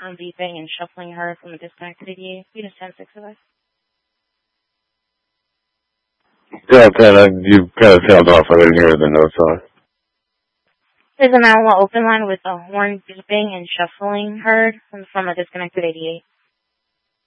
beeping and shuffling heard from the disconnected 88. You just 10-6 of us. Yeah, you kind of tailed off. I didn't hear the notes on it. There's a Malwa open line with a horn beeping and shuffling heard from a disconnected 88.